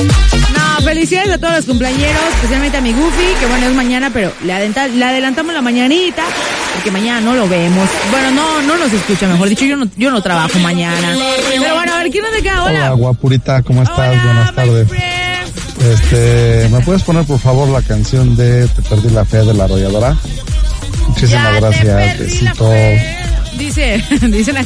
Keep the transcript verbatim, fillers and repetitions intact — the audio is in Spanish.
No, felicidades a todos los cumpleañeros, especialmente a mi Goofy, que bueno, es mañana, pero le, adenta, le adelantamos la mañanita, porque mañana no lo vemos. Bueno, no, no nos escucha, mejor dicho, yo no, yo no trabajo mañana. Pero bueno, a ver, ¿quién nos de acá? Hola. Hola, guapurita, ¿cómo estás? Hola, buenas tardes. Este, ¿me puedes poner por favor la canción de Te perdí la fe de La Arrolladora? Muchísimas ya gracias, te perdí la besito. fe. Dice, dice la